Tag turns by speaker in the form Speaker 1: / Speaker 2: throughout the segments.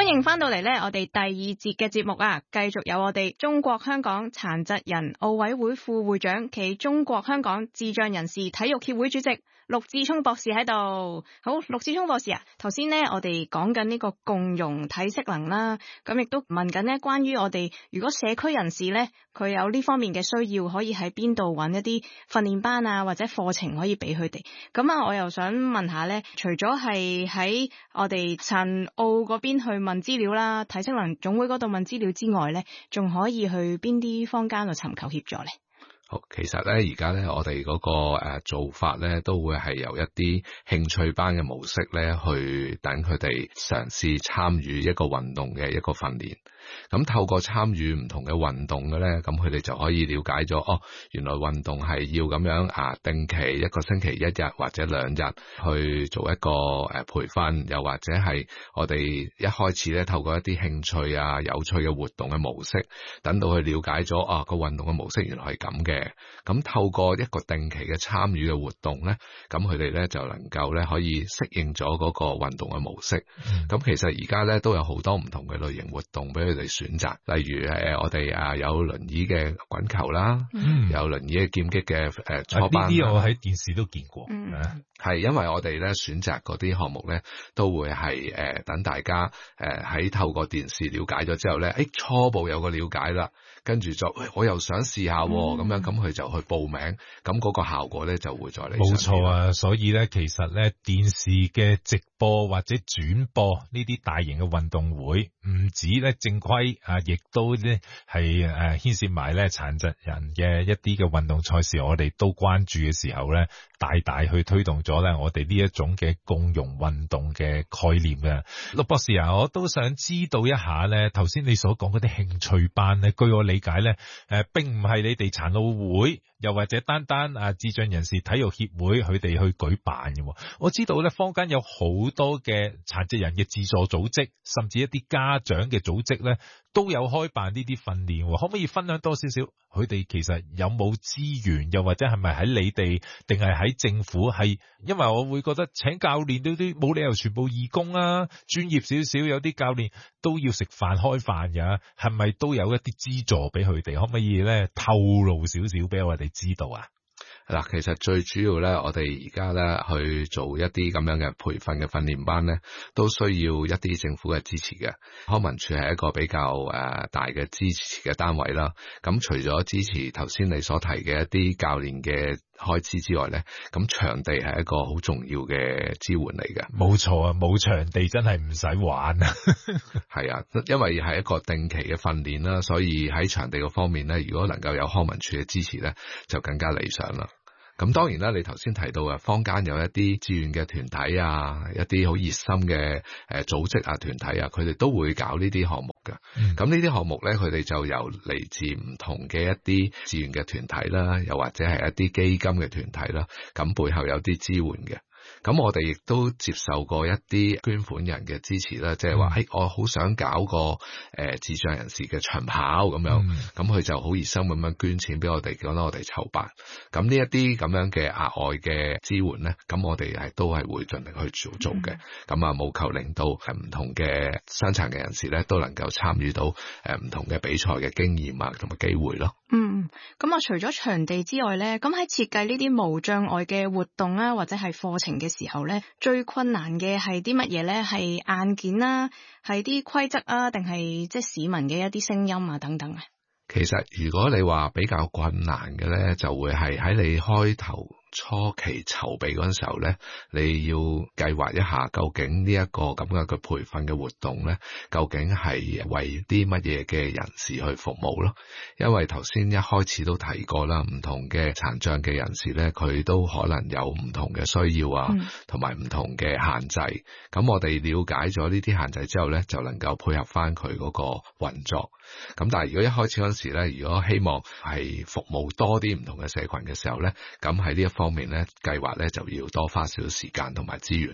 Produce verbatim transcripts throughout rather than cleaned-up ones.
Speaker 1: 歡迎翻到嚟呢，我哋第二節嘅節目啊，繼續有我哋中國香港殘疾人奧委會副會長暨中國香港智障人士體育協會主席陸志聰博士喺度。好，陸志聰博士啊，頭先呢我哋講緊呢個共融體適能啦，咁亦都問緊呢關於我哋如果社區人士呢，佢有呢方面嘅需要，可以喺邊度揾一啲訓練班啊或者課程可以俾佢哋。咁啊，我又想問下呢，除咗係喺我哋殘奧嗰邊去問資料啦，體適能總會嗰度問資料之外呢，仲可以去邊啲坊間度尋求協助呢？
Speaker 2: 好，其實咧，而家咧，我哋嗰個誒做法咧，都會係由一啲興趣班嘅模式咧，去等佢哋嘗試參與一個運動嘅一個訓練。咁透過參與唔同嘅運動嘅咧，咁佢哋就可以了解咗，哦，原來運動係要咁樣啊，定期一個星期一日或者兩日去做一個誒培訓，又或者係我哋一開始咧透過一啲興趣啊、有趣嘅活動嘅模式，等到佢了解咗啊個運動嘅模式原來係咁嘅。咁透過一個定期嘅參與嘅活動咧，咁佢哋咧就能夠咧可以適應咗嗰個運動嘅模式。咁、嗯、其實而家咧都有好多唔同嘅類型活動俾佢哋選擇，例如誒我哋啊有輪椅嘅滾球啦，嗯、有輪椅嘅劍擊嘅誒初班。
Speaker 3: 呢啲我喺電視都見過。
Speaker 2: 嗯，係因為我哋咧選擇嗰啲項目咧，都會係誒等大家誒喺透過電視了解咗之後咧，誒初步有個了解啦，跟住就喂我又想試下咁、嗯、樣，咁佢就去報名，咁嗰個效果咧就會再嚟。
Speaker 3: 冇錯啊，所以咧其實咧電視嘅直播或者轉播呢啲大型嘅運動會，唔止咧正規啊，亦都咧係誒牽涉埋咧殘疾人嘅一啲嘅運動賽事，我哋都關注嘅時候咧，大大去推動咗咧我哋呢一種嘅共融運動嘅概念嘅。陸博士啊，我都想知道一下咧，頭先你所講嗰啲興趣班咧，據我理解咧，誒、呃、並唔係你哋殘奧會又或者單單啊智障人士體育協會佢哋去舉辦嘅。我知道咧坊間有好多嘅殘疾人嘅自助組織，甚至一啲家長嘅組織咧都有開辦呢啲訓練，可唔可以分享多少少？佢哋其實有冇資源，又或者係咪喺你哋定係喺政府？係因為我會覺得請教練都啲冇理由全部義工啊，專業少少，有啲教練都要食飯開飯㗎，係咪都有一啲資助俾佢哋？可唔可以咧透露少少俾我哋知道啊？
Speaker 2: 嗱，其實最主要咧，我哋而家咧去做一啲咁樣嘅培訓嘅訓練班咧，都需要一啲政府嘅支持嘅。康文署係一個比較誒大嘅支持嘅單位啦。咁除咗支持頭先你所提嘅一啲教練嘅開支之外咧，咁場地係一個好重要嘅支援嚟嘅。
Speaker 3: 冇錯啊，冇場地真係唔使玩啊。
Speaker 2: 係啊，因為係一個定期嘅訓練啦，所以喺場地嗰方面咧，如果能夠有康文署嘅支持咧，就更加理想啦。咁當然啦，你頭先提到啊，坊間有一啲志願嘅團體啊，一啲好熱心嘅誒組織啊、團體啊，佢哋都會搞呢啲項目嘅。咁呢啲項目咧，佢哋就由嚟自唔同嘅一啲志願嘅團體啦，又或者係一啲基金嘅團體啦，咁背後有啲支援嘅。咁我哋亦都接受過一啲捐款人嘅支持啦，即係話，誒，我好想搞個誒、呃、智障人士嘅長跑咁樣，咁佢、嗯、就好熱心咁樣捐錢俾我哋，講得我哋籌辦。咁呢一啲咁樣嘅額外嘅支援咧，咁我哋係都係會盡力去做做嘅。咁啊、嗯，務求令到係唔同嘅傷殘嘅人士咧，都能夠參與到誒唔同嘅比賽嘅經驗啊，同埋機會咯。
Speaker 1: 嗯，咁啊，除咗場地之外咧，咁喺設計呢啲無障礙嘅活動啊，或者係課程嘅時候咧，最困難嘅係啲乜嘢咧？係硬件啦，係啲規則啊，定係即係市民嘅一啲聲音啊等等啊？
Speaker 2: 其實如果你話比較困難嘅咧，就會係喺你開頭初期籌備嗰陣時候咧，你要計劃一下究竟呢一個咁樣嘅培訓嘅活動咧，究竟係為啲乜嘢嘅人士去服務咯？因為頭先一開始都提過啦，唔同嘅殘障嘅人士咧，佢都可能有唔同嘅需要啊，同埋唔同嘅限制。咁我哋了解咗呢啲限制之後咧，就能夠配合翻佢嗰個運作。咁但係如果一開始嗰陣時咧，如果希望係服務多啲唔同嘅社群嘅時候咧，咁喺呢一方面咧，計劃咧就要多花少少時間同埋資源咯。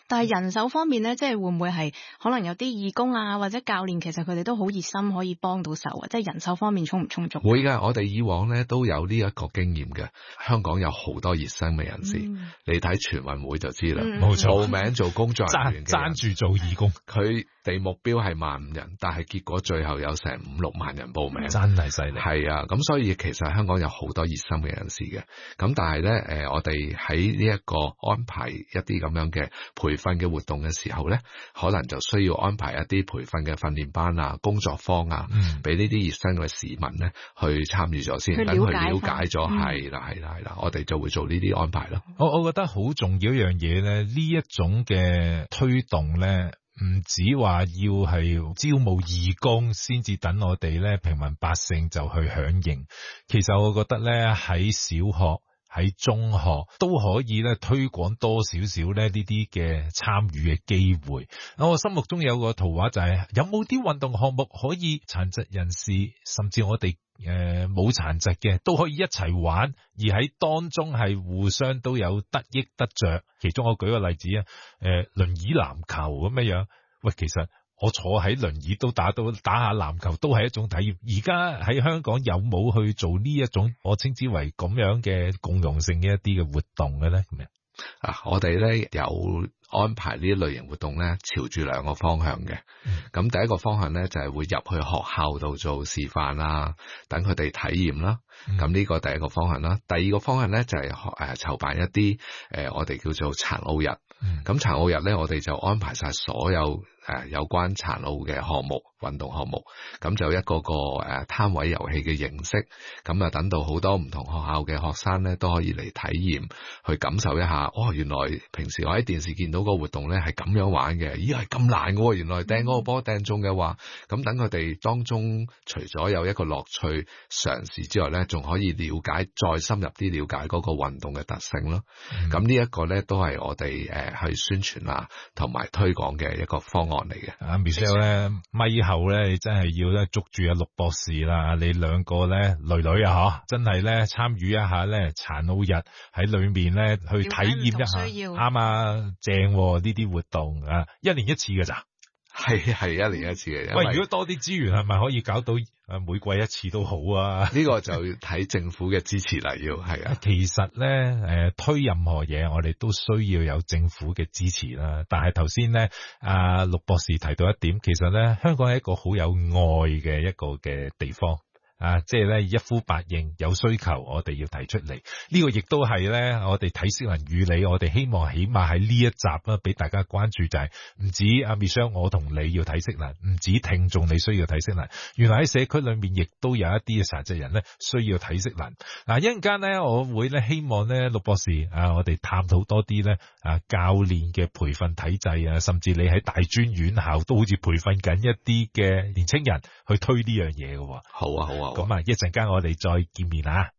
Speaker 1: 但係人手方面咧，即係會唔會係可能有啲義工啊或者教練，其實佢哋都好熱心，可以幫到手啊？即係人手方面充唔充足？
Speaker 2: 會㗎，我哋以往咧都有呢一個經驗嘅。香港有好多熱心嘅人士，嗯、你睇全運會就知啦。冇、嗯、錯，報名做工作人員嘅人，爭住做義工，佢哋目標係萬五人，但係結果最後有成五六萬人報名，真係犀利。係啊，咁所以其實香港有好多熱心嘅人士嘅。咁但係咧，誒，我哋喺呢一個安排一啲咁樣嘅培訓嘅活動嘅時候咧，可能就需要安排一啲培訓嘅訓練班啊、工作坊啊，俾呢啲熱心嘅市民咧去參與咗先，等佢了解咗，係啦係啦係啦，我哋就會做呢啲安排咯。
Speaker 3: 我我覺得好重要一樣嘢咧，呢一種嘅推動咧，唔止話要係招募義工先至等我哋咧平民百姓就去響應，其實我覺得咧喺小學、喺中學都可以咧推廣多少少咧呢啲嘅參與嘅機會。我心目中有個圖畫就係、是、有冇啲運動項目可以殘疾人士甚至我哋誒冇殘疾嘅都可以一齊玩，而喺當中係互相都有得益得着。其中我舉個例子啊，誒、呃、輪椅籃球咁樣樣，喂，其實我坐喺輪椅都打到打下籃球都係一種體驗。而家喺香港有冇去做呢一種我稱之為咁樣嘅共融性嘅一啲嘅活動嘅咧？咁樣
Speaker 2: 啊，我哋咧有安排呢一類型活動咧，朝住兩個方向嘅。咁、嗯、第一個方向咧就係、是、會入去學校度做示範啦，等佢哋體驗啦。咁呢、嗯、個第一個方向啦。第二個方向咧就係誒籌辦一啲誒、呃、我哋叫做殘奧日。咁殘奧日咧，我哋就安排晒所有誒、呃、有關殘奧嘅項目、運動項目。咁就一個個誒攤位遊戲嘅形式。咁啊，等到好多唔同學校嘅學生咧都可以嚟體驗，去感受一下。哦，原來平時我喺電視見到個活動咧係咁樣玩嘅，咦係咁難嘅喎！原來掟嗰個波掟中嘅話，咁等佢哋當中除咗有一個樂趣嘗試之外咧，仲可以了解再深入啲了解嗰個運動嘅特性咯。咁、嗯、呢一個咧都係我哋誒去宣傳啊同埋推廣嘅一個方案嚟嘅。
Speaker 3: 阿 Michelle 咧，咪後咧你真係要咧捉住阿陸博士啦，你兩個咧女女啊嗬，真係咧參與一下咧殘奧日喺裏面咧去體驗一下，啱啊，正呢啲活動啊，一年一次㗎咋？
Speaker 2: 係係一年一次嘅。
Speaker 3: 喂，如果多啲資源係咪可以搞到誒每季一次都好啊？呢
Speaker 2: 個就要睇政府嘅支持啦，要係啊。
Speaker 3: 其實咧誒、呃、推任何嘢，我哋都需要有政府嘅支持啦。但係頭先咧阿陸博士提到一點，其實咧香港係一個好有愛嘅一個嘅地方。啊，即係咧一呼百應，有需求我哋要提出嚟，呢個亦都係咧我哋體適能與你，我哋希望起碼喺呢一集啦，俾大家關注就係唔止阿 Michelle 我同你要體適能，唔止聽眾你需要體適能，原來喺社區裏面亦都有一啲嘅殘疾人咧需要體適能。嗱，一陣間咧我會咧希望咧陸博士啊，我哋探討多啲咧啊教練嘅培訓體制啊，甚至你喺大專院校都好似培訓緊一啲嘅年青人去推呢樣嘢嘅。好啊，好啊。咁啊，一陣間我哋再見面啊！